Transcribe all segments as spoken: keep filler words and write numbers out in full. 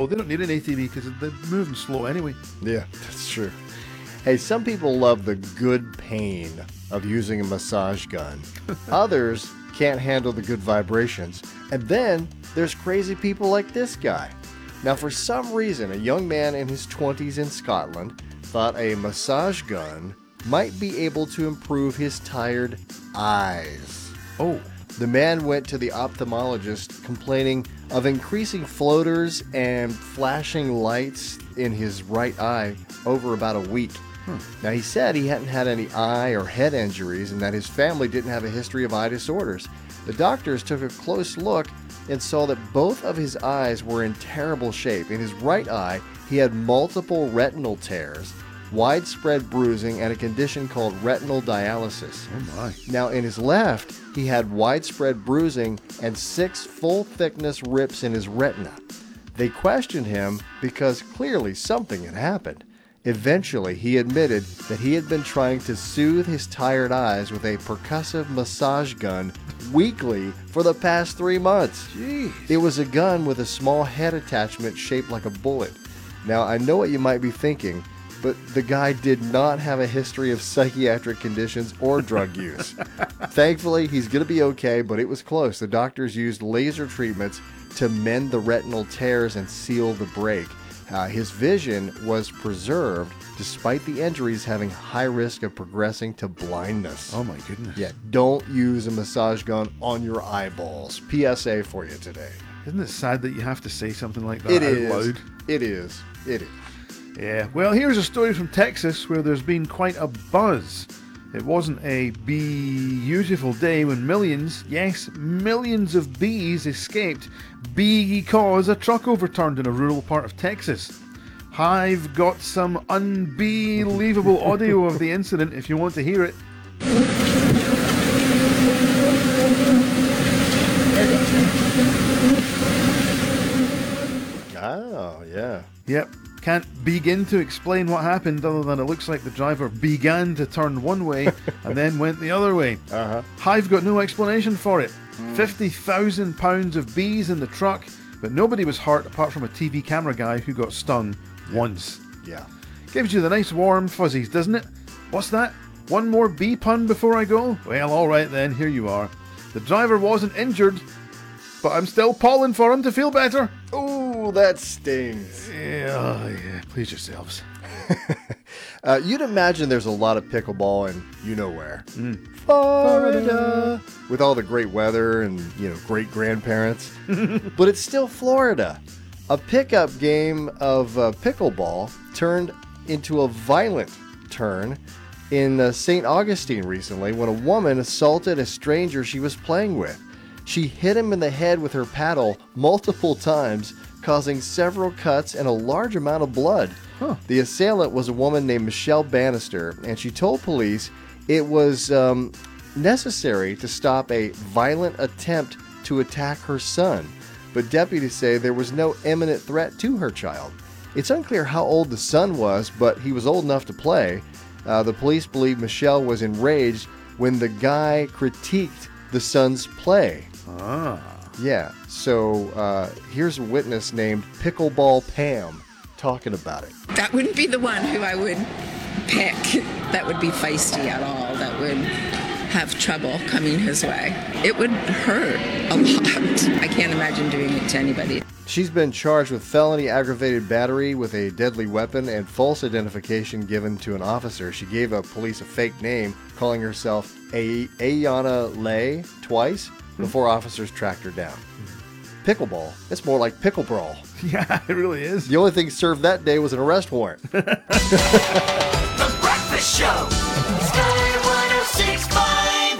Well, they don't need an A T V because they're moving slow anyway. Yeah, that's true. Hey, some people love the good pain of using a massage gun. Others can't handle the good vibrations. And then there's crazy people like this guy. Now, for some reason, a young man in his twenties in Scotland thought a massage gun might be able to improve his tired eyes. Oh. The man went to the ophthalmologist complaining of increasing floaters and flashing lights in his right eye over about a week. Hmm. Now, he said he hadn't had any eye or head injuries and that his family didn't have a history of eye disorders. The doctors took a close look and saw that both of his eyes were in terrible shape. In his right eye, he had multiple retinal tears, widespread bruising, and a condition called retinal dialysis. Oh my. Now, in his left, he had widespread bruising and six full-thickness rips in his retina. They questioned him because clearly something had happened. Eventually, he admitted that he had been trying to soothe his tired eyes with a percussive massage gun weekly for the past three months. Jeez. It was a gun with a small head attachment shaped like a bullet. Now, I know what you might be thinking, but the guy did not have a history of psychiatric conditions or drug use. Thankfully, he's going to be okay, but it was close. The doctors used laser treatments to mend the retinal tears and seal the break. Uh, his vision was preserved despite the injuries having high risk of progressing to blindness. Oh my goodness. Yeah, don't use a massage gun on your eyeballs. P S A for you today. Isn't it sad that you have to say something like that It out is. loud? It is. It is. Yeah. Well, here's a story from Texas where there's been quite a buzz. It wasn't a beautiful day when millions, yes, millions of bees escaped because a truck overturned in a rural part of Texas. I've got some unbelievable audio of the incident if you want to hear it. Oh, yeah. Yep. Can't begin to explain what happened other than it looks like the driver began to turn one way and then went the other way. Uh-huh. I've got no explanation for it. Mm. fifty thousand pounds of bees in the truck, but nobody was hurt apart from a T V camera guy who got stung yeah. once. Yeah. Gives you the nice warm fuzzies, doesn't it? What's that? One more bee pun before I go? Well, alright then, here you are. The driver wasn't injured, but I'm still polling for him to feel better. Ooh, that stings. Yeah, yeah. Please yourselves. uh, you'd imagine there's a lot of pickleball in you-know-where. Mm. Florida. With all the great weather and, you know, great grandparents. But it's still Florida. A pickup game of uh, pickleball turned into a violent turn in uh, Saint Augustine recently when a woman assaulted a stranger she was playing with. She hit him in the head with her paddle multiple times, causing several cuts and a large amount of blood. Huh. The assailant was a woman named Michelle Bannister, and she told police it was um, necessary to stop a violent attempt to attack her son. But deputies say there was no imminent threat to her child. It's unclear how old the son was, but he was old enough to play. Uh, the police believe Michelle was enraged when the guy critiqued the son's play. Ah. Yeah, so uh, here's a witness named Pickleball Pam talking about it. That wouldn't be the one who I would pick. That would be feisty at all. That would have trouble coming his way. It would hurt a lot. I can't imagine doing it to anybody. She's been charged with felony aggravated battery with a deadly weapon and false identification given to an officer. She gave a police a fake name, calling herself a- Ayana Lay twice before officers tracked her down. Pickleball? It's more like pickle brawl. Yeah, it really is. The only thing served that day was an arrest warrant. The Breakfast Show. Sky one oh six point five.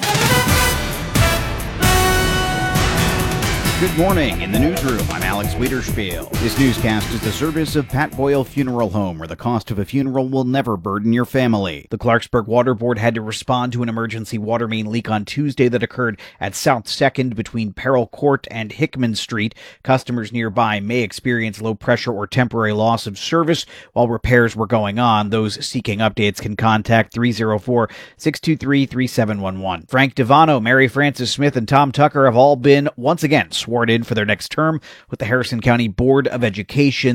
Good morning. In the newsroom, I'm Alex Wiederspiel. This newscast is the service of Pat Boyle Funeral Home, where the cost of a funeral will never burden your family. The Clarksburg Water Board had to respond to an emergency water main leak on Tuesday that occurred at South second between Peril Court and Hickman Street. Customers nearby may experience low pressure or temporary loss of service while repairs were going on. Those seeking updates can contact three oh four, six two three, three seven one one. Frank Devano, Mary Frances Smith, and Tom Tucker have all been, once again, sworn in for their next term with the Harrison County Board of Education.